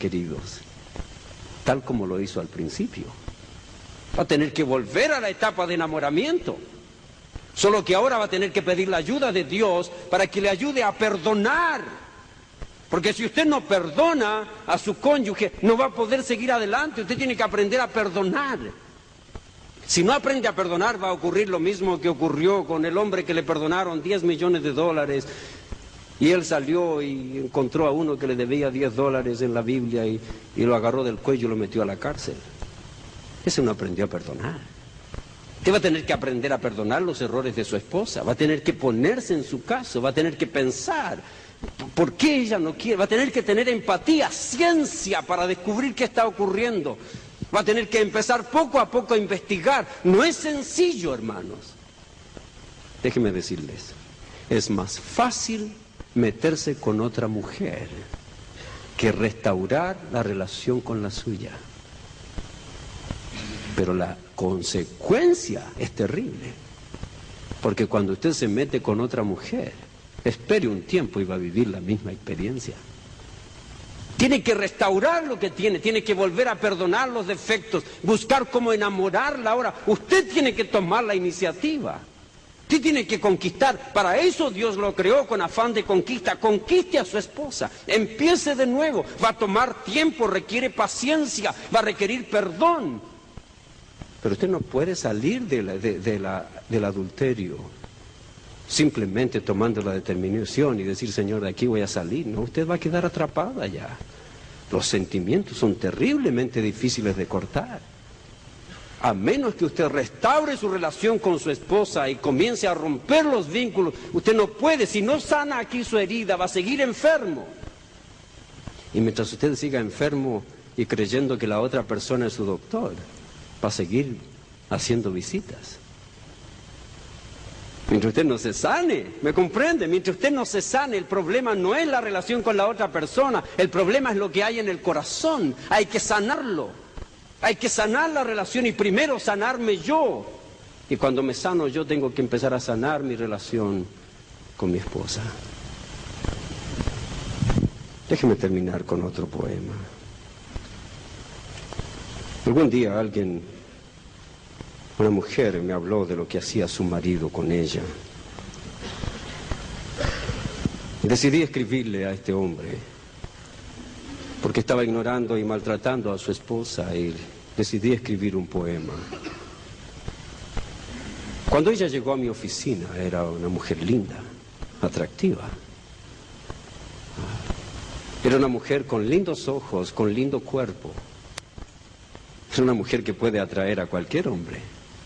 queridos, tal como lo hizo al principio. Va a tener que volver a la etapa de enamoramiento. Solo que ahora va a tener que pedir la ayuda de Dios para que le ayude a perdonar. Porque si usted no perdona a su cónyuge, no va a poder seguir adelante. Usted tiene que aprender a perdonar. Si no aprende a perdonar, va a ocurrir lo mismo que ocurrió con el hombre que le perdonaron $10 millones. Y él salió y encontró a uno que le debía $10 en la Biblia y lo agarró del cuello y lo metió a la cárcel. Ese no aprendió a perdonar. Usted va a tener que aprender a perdonar los errores de su esposa. Va a tener que ponerse en su caso. Va a tener que pensar por qué ella no quiere. Va a tener que tener empatía, ciencia para descubrir qué está ocurriendo. Va a tener que empezar poco a poco a investigar. No es sencillo, hermanos. Déjenme decirles, es más fácil meterse con otra mujer que restaurar la relación con la suya. Pero la consecuencia es terrible, porque cuando usted se mete con otra mujer, espere un tiempo y va a vivir la misma experiencia. Tiene que restaurar lo que tiene que volver a perdonar los defectos, buscar cómo enamorarla. Ahora, usted tiene que tomar la iniciativa. Usted tiene que conquistar. Para eso Dios lo creó con afán de conquista. Conquiste a su esposa. Empiece de nuevo. Va a tomar tiempo, requiere paciencia, va a requerir perdón. Pero usted no puede salir del adulterio simplemente tomando la determinación y decir, Señor, de aquí voy a salir. No, usted va a quedar atrapada ya. Los sentimientos son terriblemente difíciles de cortar. A menos que usted restaure su relación con su esposa y comience a romper los vínculos, usted no puede. Si no sana aquí su herida, va a seguir enfermo. Y mientras usted siga enfermo y creyendo que la otra persona es su doctor, va a seguir haciendo visitas. Mientras usted no se sane, ¿me comprende? Mientras usted no se sane, el problema no es la relación con la otra persona, el problema es lo que hay en el corazón. Hay que sanarlo, hay que sanar la relación y primero sanarme yo. Y cuando me sano yo tengo que empezar a sanar mi relación con mi esposa. Déjeme terminar con otro poema. Algún día una mujer me habló de lo que hacía su marido con ella. Decidí escribirle a este hombre, porque estaba ignorando y maltratando a su esposa, y decidí escribir un poema. Cuando ella llegó a mi oficina, era una mujer linda, atractiva. Era una mujer con lindos ojos, con lindo cuerpo. Era una mujer que puede atraer a cualquier hombre.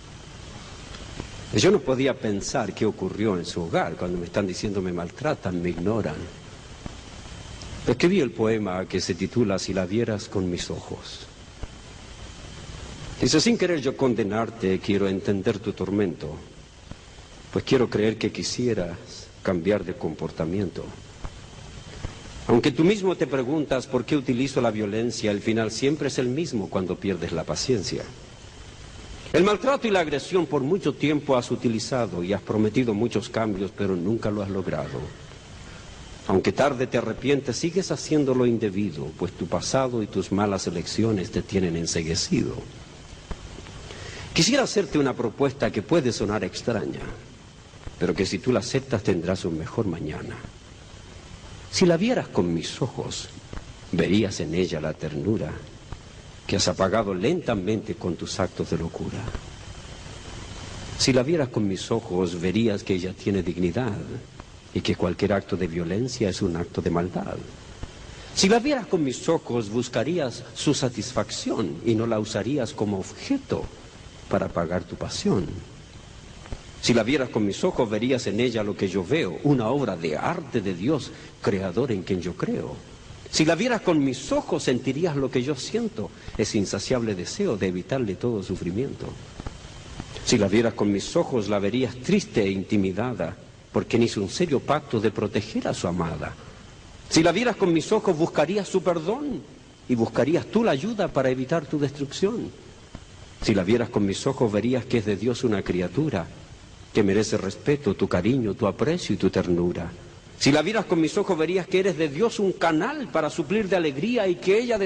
Yo no podía pensar qué ocurrió en su hogar cuando me están diciendo me maltratan, me ignoran. Escribí el poema que se titula Si la vieras con mis ojos. Dice, sin querer yo condenarte, quiero entender tu tormento, pues quiero creer que quisieras cambiar de comportamiento. Aunque tú mismo te preguntas por qué utilizo la violencia, el final siempre es el mismo cuando pierdes la paciencia. El maltrato y la agresión por mucho tiempo has utilizado y has prometido muchos cambios, pero nunca lo has logrado. Aunque tarde te arrepientes, sigues haciendo lo indebido, pues tu pasado y tus malas elecciones te tienen enceguecido. Quisiera hacerte una propuesta que puede sonar extraña, pero que si tú la aceptas tendrás un mejor mañana. Si la vieras con mis ojos, verías en ella la ternura que has apagado lentamente con tus actos de locura. Si la vieras con mis ojos, verías que ella tiene dignidad y que cualquier acto de violencia es un acto de maldad. Si la vieras con mis ojos, buscarías su satisfacción y no la usarías como objeto para pagar tu pasión. Si la vieras con mis ojos, verías en ella lo que yo veo, una obra de arte de Dios, creador en quien yo creo. Si la vieras con mis ojos, sentirías lo que yo siento, ese insaciable deseo de evitarle todo sufrimiento. Si la vieras con mis ojos, la verías triste e intimidada, porque hizo un serio pacto de proteger a su amada. Si la vieras con mis ojos, buscarías su perdón y buscarías tú la ayuda para evitar tu destrucción. Si la vieras con mis ojos, verías que es de Dios una criatura que merece respeto, tu cariño, tu aprecio y tu ternura. Si la vieras con mis ojos, verías que eres de Dios un canal para suplir de alegría y que ella de